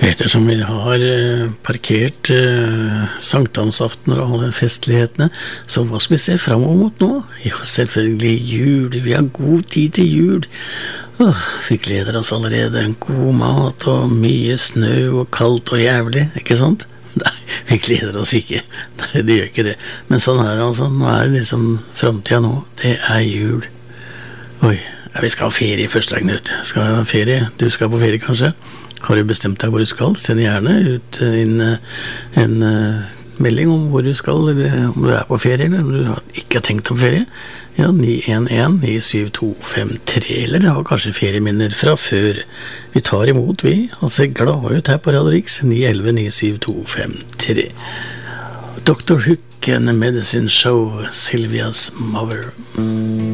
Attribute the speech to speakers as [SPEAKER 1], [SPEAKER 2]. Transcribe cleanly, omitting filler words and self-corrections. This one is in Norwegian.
[SPEAKER 1] Ettersom vi har parkert sankthansaften og alle festlighetene, så hva skal vi se fremover mot nå? Ja, selvfølgelig jul, vi har god tid til jul. Vi gleder oss allerede, god mat og mye snø og kaldt og jævlig, ikke sant? Nei, vi gleder oss ikke. Nei, det gjør ikke det. Men sånn er det altså, nå er det liksom fremtiden nå, det er jul. Oi, ja, vi skal ha ferie først, Knut. Skal ha ferie? Du skal på ferie kanskje? Har du bestemt deg hvor du skal? Send gjerne ut en melding om hvor du skal, eller om du er på ferie, eller om du ikke har tenkt deg på ferie. Ja, 911-97253, eller har kanskje ferieminner fra før. Vi tar imot, vi, og ser glad ut her på Radio Riks, 911-97253. Dr. Hook and the Medicine Show, Sylvia's Mother.